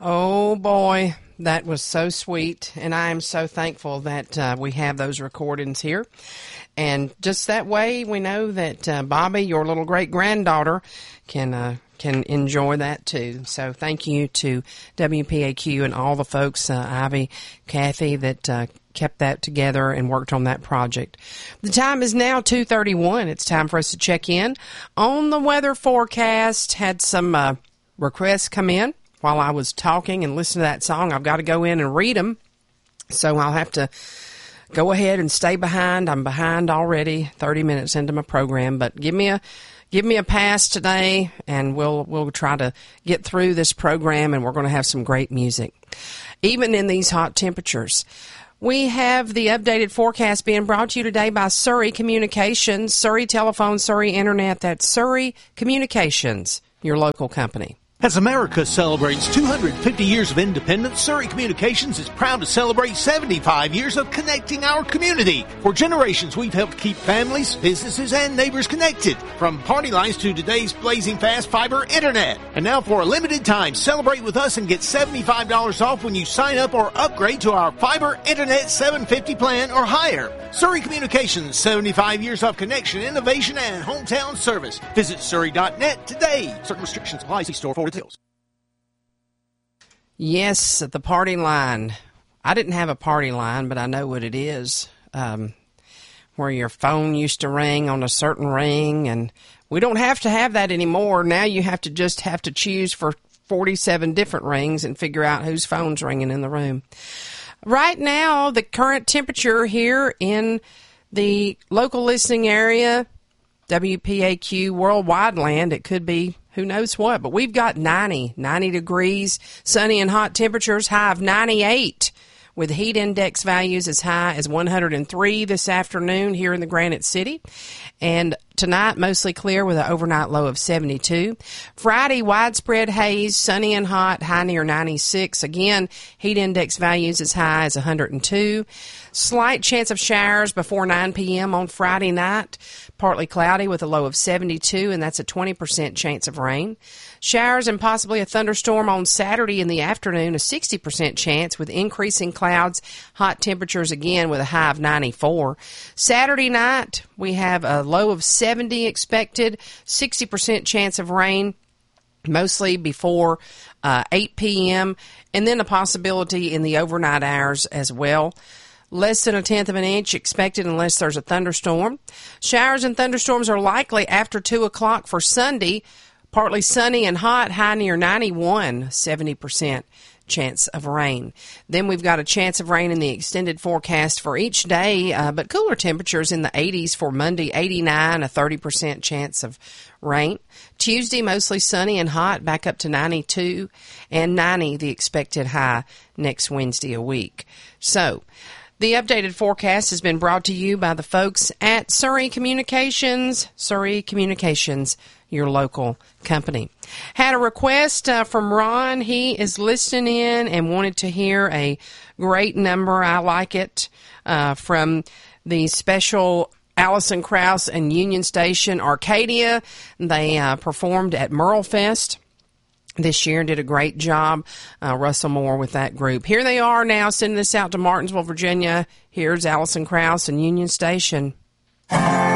Oh, boy, that was so sweet, and I am so thankful that we have those recordings here. And just that way, we know that Bobby, your little great-granddaughter, can enjoy that, too. So thank you to WPAQ and all the folks, Ivy, Kathy, that kept that together and worked on that project. The time is now 2:31. It's time for us to check in on the weather forecast. Had some requests come in while I was talking and listening to that song. I've got to go in and read them, so I'll have to go ahead and stay behind. I'm behind already, 30 minutes into my program, but give me a pass today, and we'll try to get through this program, and we're going to have some great music, even in these hot temperatures. We have the updated forecast being brought to you today by Surrey Communications, Surrey Telephone, Surrey Internet. That's Surrey Communications, your local company. As America celebrates 250 years of independence, Surrey Communications is proud to celebrate 75 years of connecting our community. For generations, we've helped keep families, businesses, and neighbors connected. From party lines to today's blazing fast fiber internet. And now for a limited time, celebrate with us and get $75 off when you sign up or upgrade to our fiber internet 750 plan or higher. Surrey Communications, 75 years of connection, innovation, and hometown service. Visit surrey.net today. Certain restrictions apply. See store for details. Yes, the party line. I didn't have a party line, but I know what it is. Where your phone used to ring on a certain ring, and we don't have to have that anymore. Now you have to choose for 47 different rings and figure out whose phone's ringing in the room. Right now, the current temperature here in the local listening area, WPAQ worldwide land, it could be who knows what, but we've got 90 degrees, sunny and hot temperatures, high of 98, with heat index values as high as 103 this afternoon here in the Granite City. And tonight, mostly clear with an overnight low of 72. Friday, widespread haze, sunny and hot, high near 96. Again, heat index values as high as 102. Slight chance of showers before 9 p.m. on Friday night. Partly cloudy with a low of 72, and that's a 20% chance of rain. Showers and possibly a thunderstorm on Saturday in the afternoon, a 60% chance with increasing clouds. Hot temperatures again with a high of 94. Saturday night, we have a low of 70 expected, 60% chance of rain, mostly before 8 p.m., and then a possibility in the overnight hours as well. Less than 1/10 of an inch expected unless there's a thunderstorm. Showers and thunderstorms are likely after 2 o'clock for Sunday. Partly sunny and hot, high near 91, 70% chance of rain. Then we've got a chance of rain in the extended forecast for each day, but cooler temperatures in the 80s for Monday, 89, a 30% chance of rain. Tuesday, mostly sunny and hot, back up to 92, and 90, the expected high next Wednesday a week. So, the updated forecast has been brought to you by the folks at Surrey Communications. Surrey Communications, your local company. Had a request from Ron. He is listening in and wanted to hear a great number. I like it, from the special Alison Krauss and Union Station Arcadia. They performed at Merle Fest this year and did a great job. Russell Moore with that group. Here they are now, sending this out to Martinsville, Virginia. Here's Alison Krauss and Union Station.